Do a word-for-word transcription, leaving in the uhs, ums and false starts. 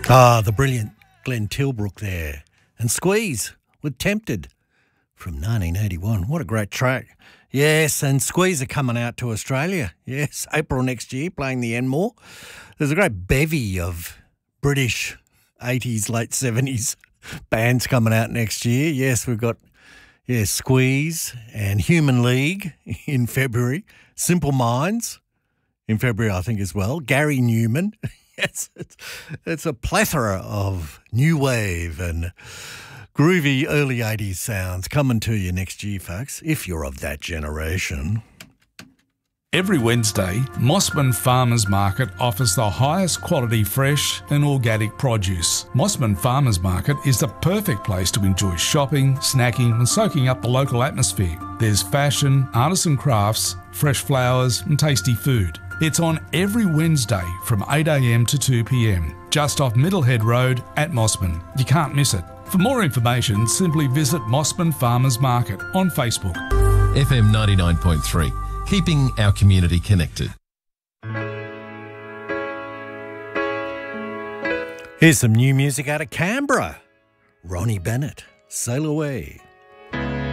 Ah, the brilliant Glenn Tilbrook there. And Squeeze with Tempted from nineteen eighty-one. What a great track. Yes, and Squeeze are coming out to Australia. Yes, April next year, playing the Enmore. There's a great bevy of British eighties, late seventies bands coming out next year. Yes, we've got yeah, Squeeze and Human League in February. Simple Minds in February, I think, as well. Gary Newman. Yes, it's, it's a plethora of new wave and groovy early eighties sounds coming to you next year, folks, if you're of that generation. Every Wednesday, Mossman Farmers Market offers the highest quality fresh and organic produce. Mossman Farmers Market is the perfect place to enjoy shopping, snacking and soaking up the local atmosphere. There's fashion, artisan crafts, fresh flowers and tasty food. It's on every Wednesday from eight a m to two p m, just off Middlehead Road at Mossman. You can't miss it. For more information, simply visit Mossman Farmers Market on Facebook. F M ninety-nine point three, keeping our community connected. Here's some new music out of Canberra. Ronnie Bennett, Sail Away.